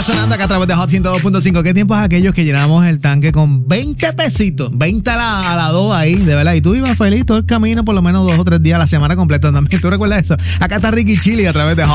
sonando acá a través de Hot 102.5. ¿Qué tiempos aquellos que llenamos el tanque con 20 pesitos? 20 a la 2 ahí, de verdad. Y tú ibas feliz todo el camino, por lo menos 2 o 3 días a la semana completa también. ¿Tú recuerdas eso? Acá está Ricky Chili a través de Hot